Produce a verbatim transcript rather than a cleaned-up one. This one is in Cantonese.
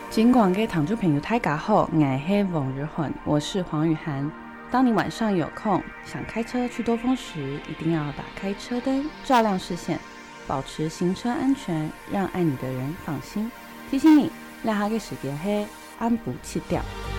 尽管给听众朋友大家好，我是王玉涵，我是黄雨涵。当你晚上有空想开车去多峰时，一定要打开车灯，照亮视线，保持行车安全，让爱你的人放心。提醒你，让他的时间是按不弃掉。